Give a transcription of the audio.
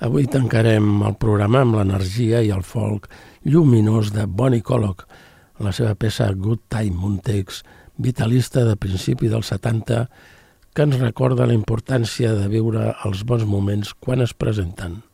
Avui tancarem el programa amb l'energia i el folk lluminós de Bonnie Collock, la seva peça Good Time, un text vitalista de principi dels 70 que ens recorda la importància de viure els bons moments quan es presenten.